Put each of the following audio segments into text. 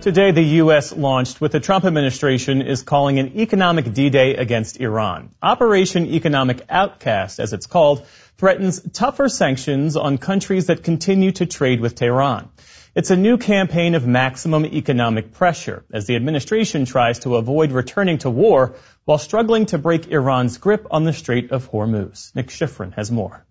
Today, the U.S. launched what the Trump administration is calling an economic D-Day against Iran. Operation Economic Outcast, as it's called, threatens tougher sanctions on countries that continue to trade with Tehran. It's a new campaign of maximum economic pressure as the administration tries to avoid returning to war while struggling to break Iran's grip on the Strait of Hormuz. Nick Schifrin has more.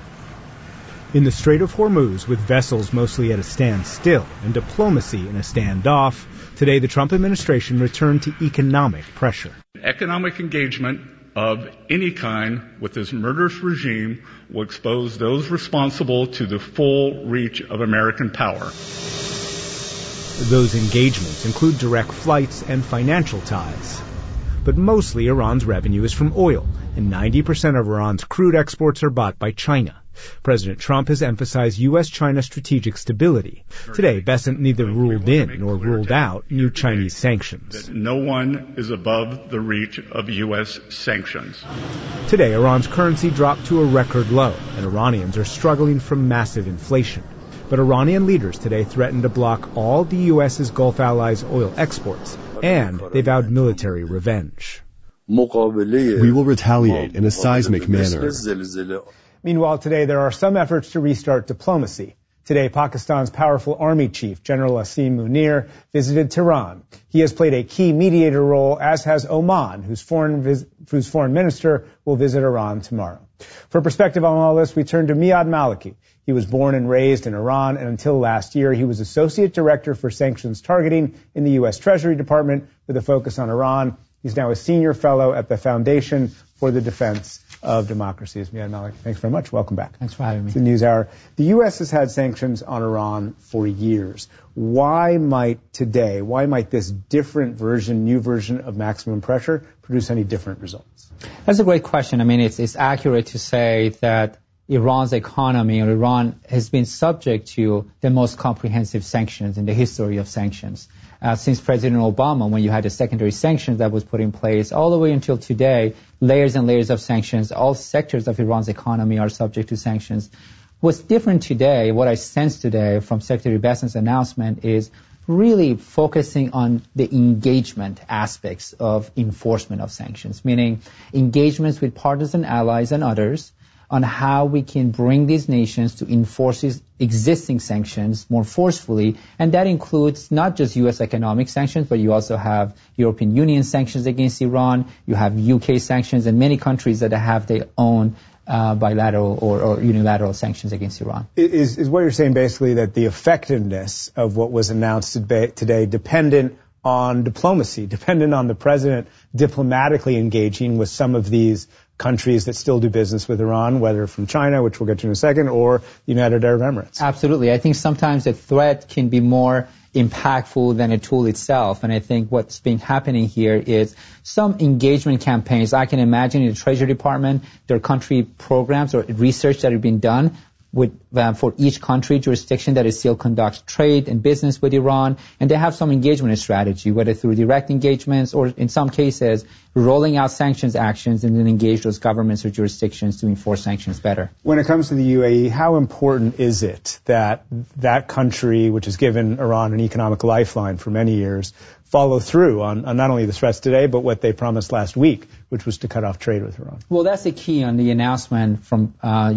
In the Strait of Hormuz, with vessels mostly at a standstill and diplomacy in a standoff, today the Trump administration returned to economic pressure. Economic engagement of any kind with this murderous regime will expose those responsible to the full reach of American power. Those engagements include direct flights and financial ties. But mostly Iran's revenue is from oil, and 90% of Iran's crude exports are bought by China. President Trump has emphasized U.S.-China strategic stability. Today, Bessent neither ruled in nor ruled out new Chinese sanctions. No one is above the reach of U.S. sanctions. Today, Iran's currency dropped to a record low, and Iranians are struggling from massive inflation. But Iranian leaders today threatened to block all the U.S.'s Gulf allies' oil exports, and they vowed military revenge. We will retaliate in a seismic manner. Meanwhile, today there are some efforts to restart diplomacy. Today, Pakistan's powerful army chief, General Asim Munir, visited Tehran. He has played a key mediator role, as has Oman, whose foreign minister will visit Iran tomorrow. For perspective on all this, we turn to Miad Maliki. He was born and raised in Iran, and until last year, he was Associate Director for Sanctions Targeting in the U.S. Treasury Department with a focus on Iran. He's now a Senior Fellow at the Foundation for the Defense of Democracies. Miad Maliki, thanks very much. Welcome back. Thanks for having me. It's the NewsHour. The U.S. has had sanctions on Iran for years. Why might this different version, new version of maximum pressure produce any different results? That's a great question. I mean, it's accurate to say that Iran's economy or Iran has been subject to the most comprehensive sanctions in the history of sanctions. Since President Obama, when you had the secondary sanctions that was put in place, all the way until today, layers and layers of sanctions, all sectors of Iran's economy are subject to sanctions. What's different today, what I sense today from Secretary Bessent's announcement is really focusing on the engagement aspects of enforcement of sanctions, meaning engagements with partisan allies and others on how we can bring these nations to enforce these existing sanctions more forcefully. And that includes not just U.S. economic sanctions, but you also have European Union sanctions against Iran. You have UK sanctions and many countries that have their own bilateral or unilateral sanctions against Iran. Is what you're saying basically that the effectiveness of what was announced today dependent on diplomacy, dependent on the president diplomatically engaging with some of these countries that still do business with Iran, whether from China, which we'll get to in a second, or the United Arab Emirates? Absolutely. I think sometimes a threat can be more impactful than a tool itself. And I think what's been happening here is some engagement campaigns. I can imagine in the Treasury Department, there are country programs or research that have been done for each country jurisdiction that is still conducts trade and business with Iran, and they have some engagement strategy, whether through direct engagements or in some cases rolling out sanctions actions and then engage those governments or jurisdictions to enforce sanctions better. When it comes to the UAE, how important is it that that country, which has given Iran an economic lifeline for many years, follow through on not only the threats today, but what they promised last week, which was to cut off trade with Iran? Well, that's the key on the announcement from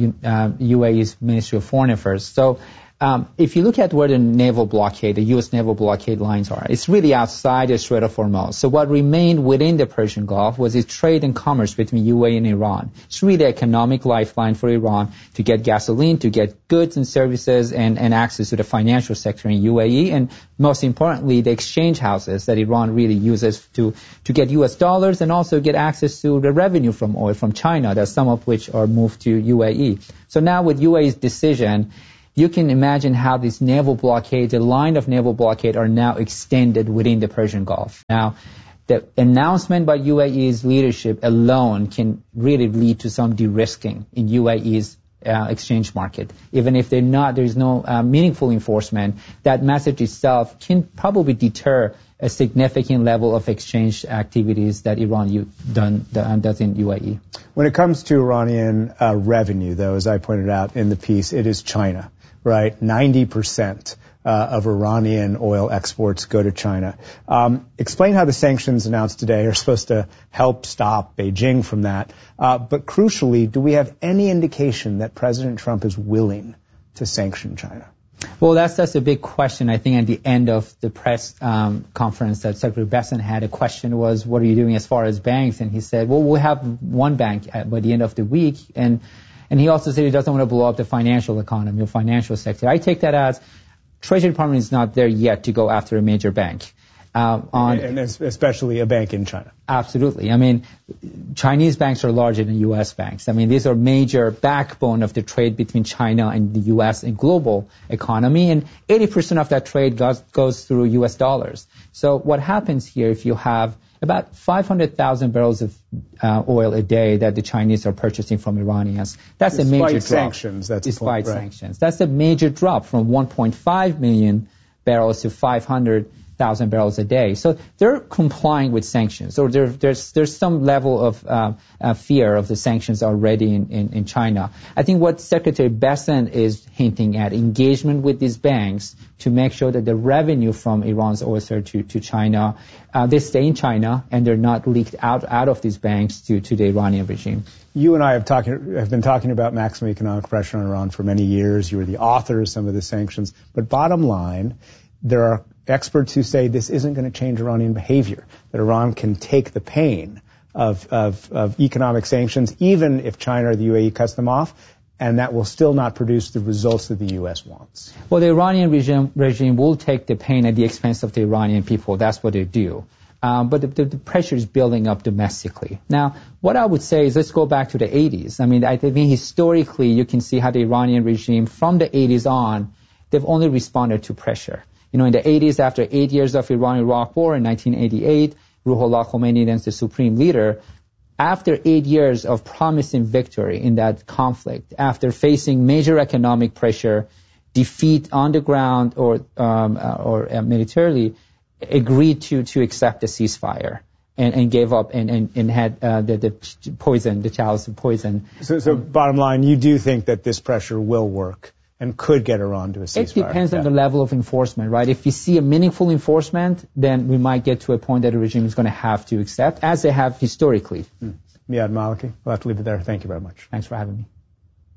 UAE's Ministry of Foreign Affairs. So if you look at where the naval blockade, the U.S. naval blockade lines are, it's really outside the Strait of Hormuz. So what remained within the Persian Gulf was its trade and commerce between UAE and Iran. It's really the economic lifeline for Iran to get gasoline, to get goods and services and access to the financial sector in UAE, and most importantly, the exchange houses that Iran really uses to get U.S. dollars and also get access to the revenue from oil from China, that some of which are moved to UAE. So now with UAE's decision, you can imagine how this naval blockade, the line of naval blockade, are now extended within the Persian Gulf. Now, the announcement by UAE's leadership alone can really lead to some de-risking in UAE's exchange market. Even if there is no meaningful enforcement, that message itself can probably deter a significant level of exchange activities that Iran does in UAE. When it comes to Iranian revenue, though, as I pointed out in the piece, it is China, right? 90% of Iranian oil exports go to China. Explain how the sanctions announced today are supposed to help stop Beijing from that. But crucially, do we have any indication that President Trump is willing to sanction China? Well, that's a big question. I think at the end of the press conference that Secretary Bessent had, a question was, what are you doing as far as banks? And he said, well, we'll have one bank by the end of the week. And he also said he doesn't want to blow up the financial economy or financial sector. I take that as Treasury Department is not there yet to go after a major bank. And especially a bank in China. Absolutely. I mean, Chinese banks are larger than U.S. banks. I mean, these are major backbone of the trade between China and the U.S. and global economy, and 80% of that trade goes through U.S. dollars. So what happens here if you have about 500,000 barrels of oil a day that the Chinese are purchasing from Iranians, that's a major drop. Sanctions, that's Despite sanctions. That's a major drop from 1.5 million barrels to 500,000 barrels a day. So they're complying with sanctions, or there's some level of fear of the sanctions already in China. I think what Secretary Bessent is hinting at, engagement with these banks to make sure that the revenue from Iran's oil to China, they stay in China and they're not leaked out of these banks to the Iranian regime. You and I have been talking about maximum economic pressure on Iran for many years. You were the author of some of the sanctions. But bottom line, there are experts who say this isn't going to change Iranian behavior, that Iran can take the pain of economic sanctions, even if China or the UAE cuts them off, and that will still not produce the results that the U.S. wants. Well, the Iranian regime will take the pain at the expense of the Iranian people. That's what they do. But the pressure is building up domestically. Now, what I would say is let's go back to the 80s. I mean, I think historically you can see how the Iranian regime from the 80s on, they've only responded to pressure. You know, in the 80s, after 8 years of Iran-Iraq war in 1988, Ruhollah Khomeini, then the supreme leader, after 8 years of promising victory in that conflict, after facing major economic pressure, defeat on the ground or militarily, agreed to accept the ceasefire and gave up and had the poison, the chalice of poison. So bottom line, you do think that this pressure will work and could get Iran to a ceasefire? It depends on the level of enforcement, right? If we see a meaningful enforcement, then we might get to a point that the regime is going to have to accept, as they have historically. Miyad Maliki, we'll have to leave it there. Thank you very much. Thanks for having me.